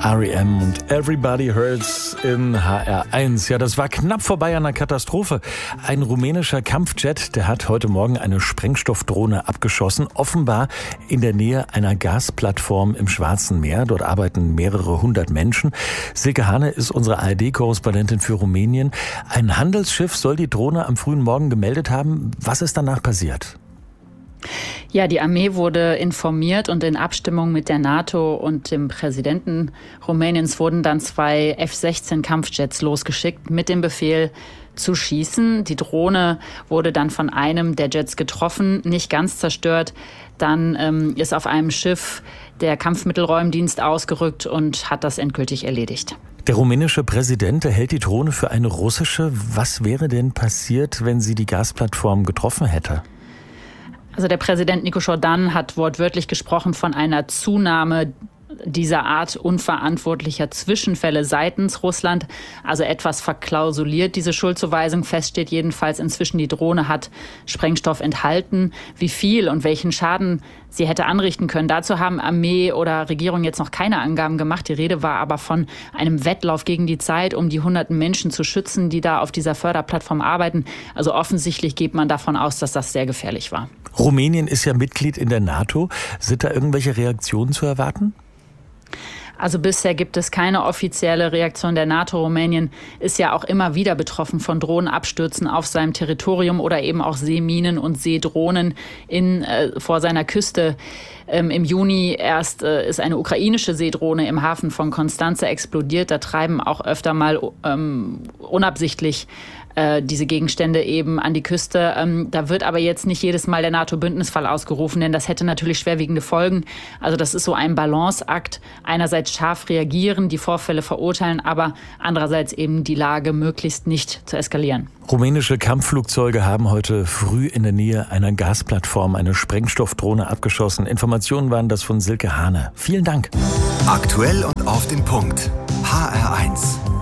R.E.M. und Everybody Hurts in HR1. Ja, das war knapp vorbei an einer Katastrophe. Ein rumänischer Kampfjet, der hat heute Morgen eine Sprengstoffdrohne abgeschossen, offenbar in der Nähe einer Gasplattform im Schwarzen Meer. Dort arbeiten mehrere hundert Menschen. Silke Hane ist unsere ARD-Korrespondentin für Rumänien. Ein Handelsschiff soll die Drohne am frühen Morgen gemeldet haben. Was ist danach passiert? Ja, die Armee wurde informiert und in Abstimmung mit der NATO und dem Präsidenten Rumäniens wurden dann 2 F-16 Kampfjets losgeschickt mit dem Befehl zu schießen. Die Drohne wurde dann von einem der Jets getroffen, nicht ganz zerstört. Dann ist auf einem Schiff der Kampfmittelräumdienst ausgerückt und hat das endgültig erledigt. Der rumänische Präsident hält die Drohne für eine russische. Was wäre denn passiert, wenn sie die Gasplattform getroffen hätte? Also der Präsident Nicu Jordan hat wortwörtlich gesprochen von einer Zunahme dieser Art unverantwortlicher Zwischenfälle seitens Russland. Also etwas verklausuliert diese Schuldzuweisung. Fest steht jedenfalls inzwischen, die Drohne hat Sprengstoff enthalten. Wie viel und welchen Schaden sie hätte anrichten können, dazu haben Armee oder Regierung jetzt noch keine Angaben gemacht. Die Rede war aber von einem Wettlauf gegen die Zeit, um die hunderten Menschen zu schützen, die da auf dieser Förderplattform arbeiten. Also offensichtlich geht man davon aus, dass das sehr gefährlich war. Rumänien ist ja Mitglied in der NATO. Sind da irgendwelche Reaktionen zu erwarten? Also bisher gibt es keine offizielle Reaktion der NATO. Rumänien ist ja auch immer wieder betroffen von Drohnenabstürzen auf seinem Territorium oder eben auch Seeminen und Seedrohnen vor seiner Küste. Im Juni erst ist eine ukrainische Seedrohne im Hafen von Konstanze explodiert. Da treiben auch öfter mal unabsichtlich diese Gegenstände eben an die Küste. Da wird aber jetzt nicht jedes Mal der NATO-Bündnisfall ausgerufen, denn das hätte natürlich schwerwiegende Folgen. Also das ist so ein Balanceakt. Einerseits scharf reagieren, die Vorfälle verurteilen, aber andererseits eben die Lage möglichst nicht zu eskalieren. Rumänische Kampfflugzeuge haben heute früh in der Nähe einer Gasplattform eine Sprengstoffdrohne abgeschossen. Informationen waren das von Silke Hane. Vielen Dank. Aktuell und auf den Punkt. HR1.